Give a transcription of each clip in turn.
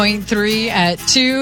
3 at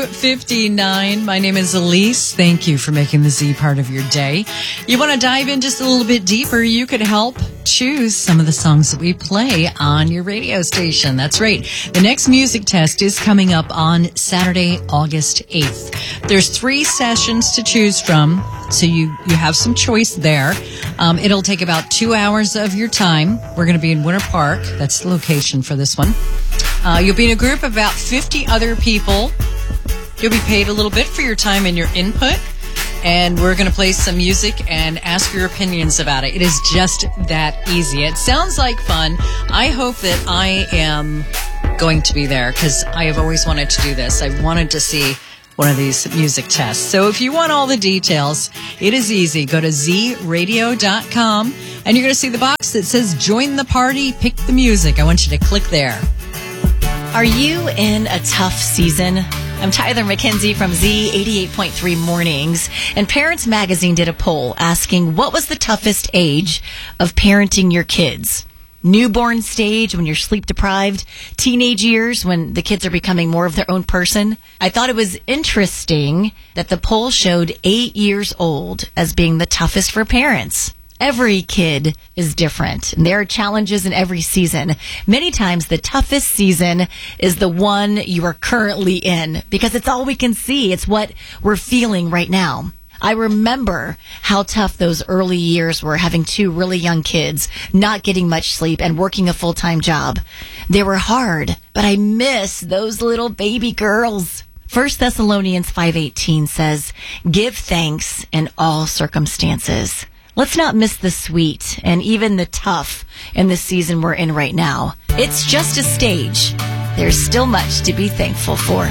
2:59. My name is Elise. Thank you for making the Z part of your day. You want to dive in just a little bit deeper? You could help choose some of the songs that we play on your radio station. That's right. The next music test is coming up on Saturday, August 8th. There's 3 sessions to choose from, so you have some choice there. It'll take about 2 hours of your time. We're going to be in Winter Park. That's the location for this one. You'll be in a group of about 50 other people. You'll be paid a little bit for your time and your input. And we're going to play some music and ask your opinions about it. It is just that easy. It sounds like fun. I hope that I am going to be there because I have always wanted to do this. I've wanted to see one of these music tests. So if you want all the details, it is easy. Go to zradio.com and you're going to see the box that says join the party, pick the music. I want you to click there. Are you in a tough season? I'm Tyler McKenzie from Z88.3 Mornings, and Parents Magazine did a poll asking what was the toughest age of parenting your kids? Newborn stage, when you're sleep deprived, teenage years, when the kids are becoming more of their own person. I thought it was interesting that the poll showed 8 years old as being the toughest for parents. Every kid is different, and there are challenges in every season. Many times, the toughest season is the one you are currently in, because it's all we can see. It's what we're feeling right now. I remember how tough those early years were, having 2 really young kids, not getting much sleep, and working a full-time job. They were hard, but I miss those little baby girls. 1 Thessalonians 5:18 says, "Give thanks in all circumstances." Let's not miss the sweet and even the tough in the season we're in right now. It's just a stage. There's still much to be thankful for.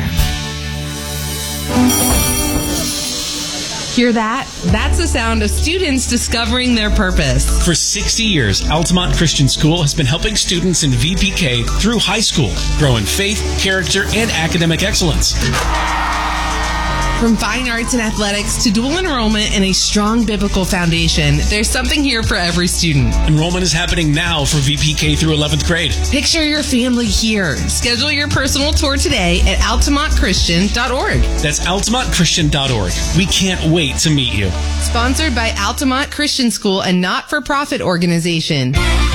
Hear that? That's the sound of students discovering their purpose. For 60 years, Altamont Christian School has been helping students in VPK through high school grow in faith, character, and academic excellence. From fine arts and athletics to dual enrollment and a strong biblical foundation, there's something here for every student. Enrollment is happening now for VPK through 11th grade. Picture your family here. Schedule your personal tour today at altamontchristian.org. That's altamontchristian.org. We can't wait to meet you. Sponsored by Altamont Christian School, a not-for-profit organization.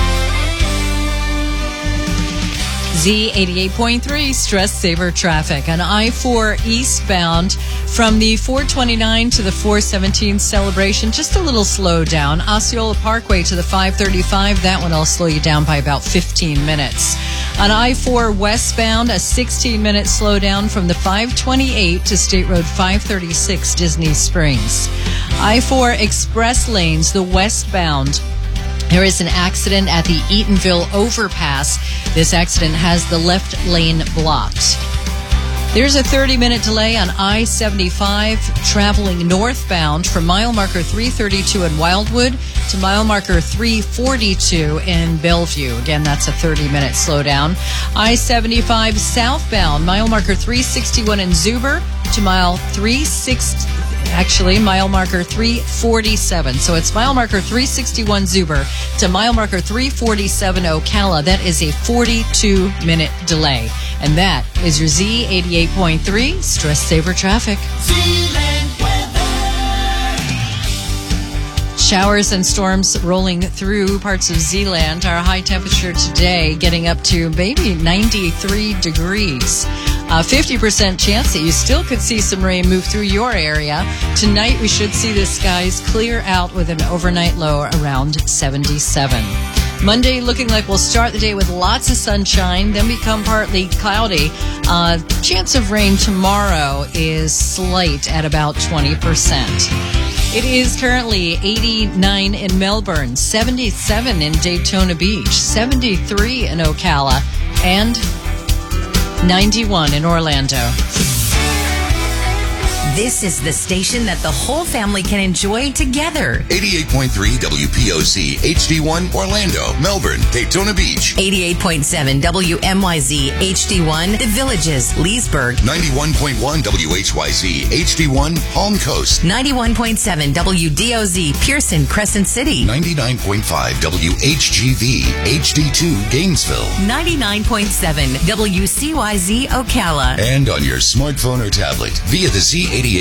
Z88.3 Stress Saver Traffic on I-4 eastbound from the 429 to the 417 celebration. Just a little slowdown. Osceola Parkway to the 535. That one will slow you down by about 15 minutes. On I-4 westbound, a 16-minute slowdown from the 528 to State Road 536 Disney Springs. I-4 express lanes, the westbound. There is an accident at the Eatonville overpass. This accident has the left lane blocked. There's a 30-minute delay on I-75 traveling northbound from mile marker 332 in Wildwood to mile marker 342 in Bellevue. Again, that's a 30-minute slowdown. I-75 southbound, mile marker 361 in Zuber to mile marker 347. So it's mile marker 361 Zuber to mile marker 347 Ocala. That is a 42-minute delay. And that is your Z88.3 Stress Saver Traffic. Showers and storms rolling through parts of Zeeland. Our high temperature today getting up to maybe 93 degrees. 50% chance that you still could see some rain move through your area. Tonight we should see the skies clear out with an overnight low around 77. Monday looking like we'll start the day with lots of sunshine, then become partly cloudy. Chance of rain tomorrow is slight at about 20%. It is currently 89 in Melbourne, 77 in Daytona Beach, 73 in Ocala, and 91 in Orlando. This is the station that the whole family can enjoy together. 88.3 WPOC HD1 Orlando, Melbourne, Daytona Beach. 88.7 WMYZ HD1 The Villages, Leesburg. 91.1 WHYZ HD1 Palm Coast. 91.7 WDOZ Pearson, Crescent City. 99.5 WHGV HD2 Gainesville. 99.7 WCYZ Ocala. And on your smartphone or tablet via the Z88